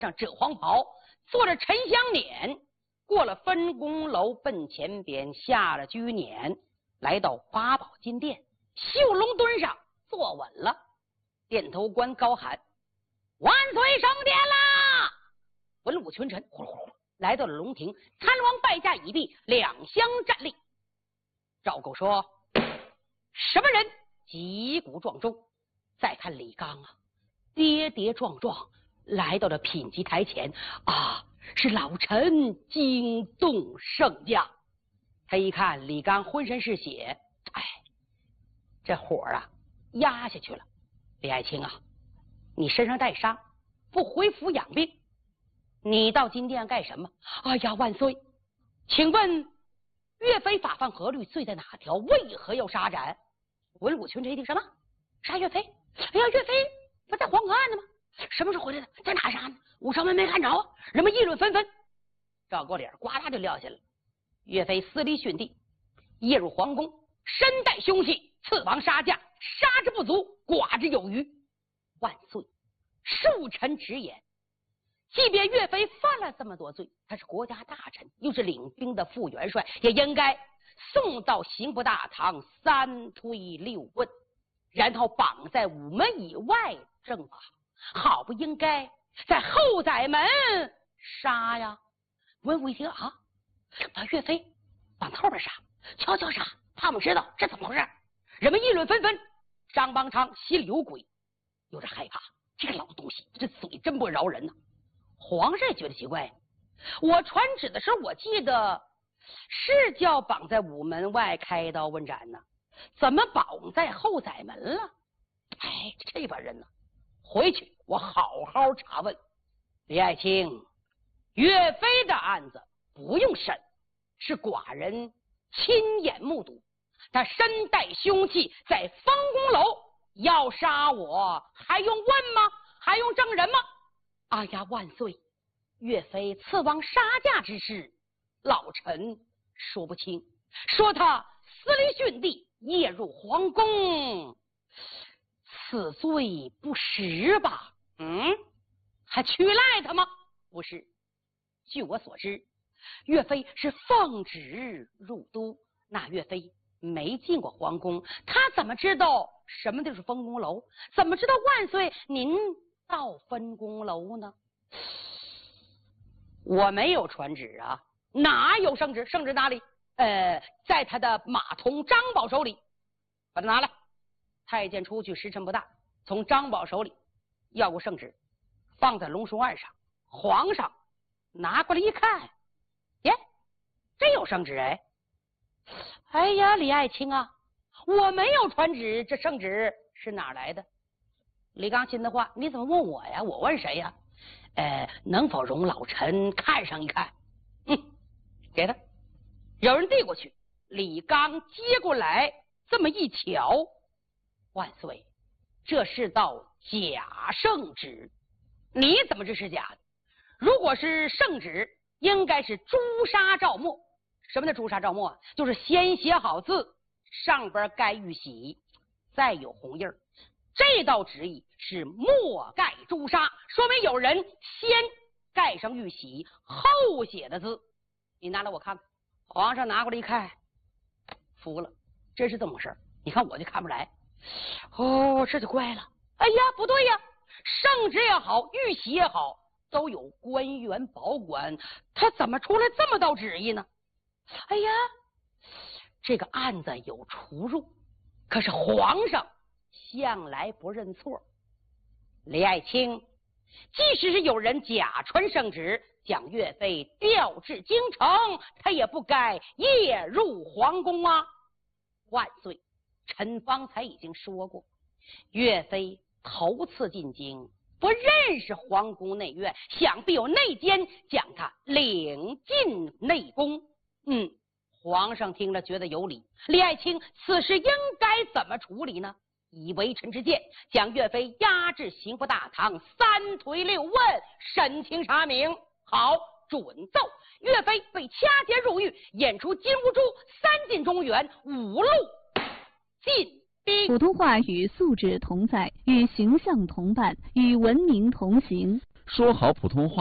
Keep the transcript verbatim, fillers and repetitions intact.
上遮黄袍，坐着沉香辇，过了分宫楼，奔前边，下了居辇，来到八宝金殿，绣龙墩上坐稳了。殿头官高喊：“万岁升殿啦！”文武群臣呼噜呼噜来到了龙庭，参王拜驾已毕，两相站立。赵构说：“什么人击鼓撞钟？”再看李纲啊，跌跌撞撞来到了品级台前啊，是老臣惊动圣驾。他一看李纲浑身是血，哎，这火啊压下去了。李爱卿啊，你身上带伤，不回府养病，你到金殿干什么？哎呀，万岁，请问岳飞法犯何律，罪在哪条？为何要杀斩？文武群臣一听，什么杀岳飞？哎呀，岳飞不在黄河岸呢吗？什么时候回来的？在哪杀呢？武朝门没看着啊！人们议论纷纷。赵构脸呱啦就撂下了。岳飞私离训地，夜入皇宫，身带凶器，刺王杀驾，杀之不足，剐之有余。万岁，恕臣直言，即便岳飞犯了这么多罪，他是国家大臣，又是领兵的副元帅，也应该送到刑部大堂三推六问，然后绑在午门以外正法，好不应该在后宰门杀呀。文武一听啊，把岳飞绑后边杀，悄悄杀，他们知道这怎么回事，人们议论纷纷。张邦昌心里有鬼，有点害怕，这个老东西这嘴真不饶人呢、啊。皇上也觉得奇怪，我传旨的时候我记得是叫绑在午门外开刀问斩呢，怎么绑在后宰门了？哎，这帮人呢，回去我好好查问。李爱卿，岳飞的案子不用审，是寡人亲眼目睹，他身带凶器在方公楼，要杀我还用问吗？还用证人吗？哎呀，万岁，岳飞刺王杀驾之事，老臣说不清，说他私离训地，夜入皇宫，此罪不实吧？嗯，还屈赖他吗？不是，据我所知，岳飞是奉旨入都，那岳飞没进过皇宫，他怎么知道什么就是分宫楼？怎么知道万岁您到分宫楼呢？我没有传旨啊，哪有圣旨？圣旨哪里？呃，在他的马童张宝手里，把他拿来。太监出去时辰不大，从张宝手里要过圣旨，放在龙书案上。皇上拿过来一看，耶，真有圣旨哎！哎呀，李爱卿啊，我没有传旨，这圣旨是哪来的？李纲心的话，你怎么问我呀？我问谁呀？呃，能否容老臣看上一看？嗯，给他。有人递过去，李纲接过来，这么一瞧，万岁，这是道假圣旨。你怎么知是假的？如果是圣旨，应该是诛杀诏墨。什么叫诛杀诏墨？就是先写好字，上边盖玉玺，再有红印儿。这道旨意是墨盖诛杀，说明有人先盖上玉玺，后写的字。你拿来我看看。皇上拿过来一看，服了，真是这么回事。你看我就看不来。哦，这就怪了。哎呀，不对呀，圣旨也好，玉玺也好，都有官员保管，他怎么出来这么道旨意呢？哎呀，这个案子有出入，可是皇上向来不认错。李爱卿，即使是有人假传圣旨，将岳飞调至京城，他也不该夜入皇宫啊！万岁，臣方才已经说过，岳飞头次进京，不认识皇宫内院，想必有内奸将他领进内宫。嗯，皇上听了觉得有理。李爱卿，此事应该怎么处理呢？以微臣之见，将岳飞押至刑部大堂，三推六问，审清查明。好，准奏。岳飞被掐节入狱，演出金兀术，三进中原，五路进兵。 普通话与素质同在，与形象同伴，与文明同行。 说好普通话。